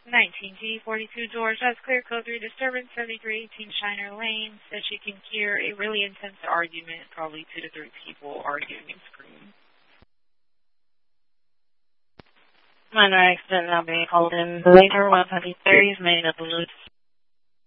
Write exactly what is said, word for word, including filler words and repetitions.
nineteen G forty-two George, that's clear code three disturbance, seventy-three eighteen Shiner Lane. Says she can hear a really intense argument, probably two to three people arguing and screaming. Minor accident now being called in later. one twenty-three is made up of